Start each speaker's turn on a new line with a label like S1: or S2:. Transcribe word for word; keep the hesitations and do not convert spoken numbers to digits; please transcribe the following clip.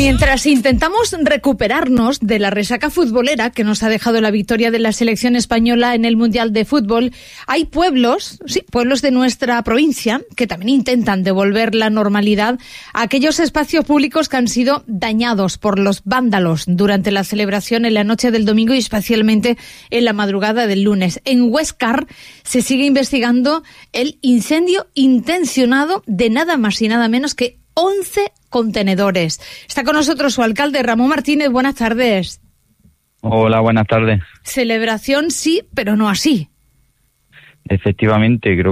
S1: Mientras intentamos recuperarnos de la resaca futbolera que nos ha dejado la victoria de la selección española en el Mundial de Fútbol, hay pueblos, sí, pueblos de nuestra provincia que también intentan devolver la normalidad a aquellos espacios públicos que han sido dañados por los vándalos durante la celebración en la noche del domingo y especialmente en la madrugada del lunes. En Huéscar se sigue investigando el incendio intencionado de nada más y nada menos que once contenedores. Está con nosotros su alcalde, Ramón Martínez. Buenas tardes.
S2: Hola, buenas tardes.
S1: Celebración sí, pero no así.
S2: Efectivamente, creo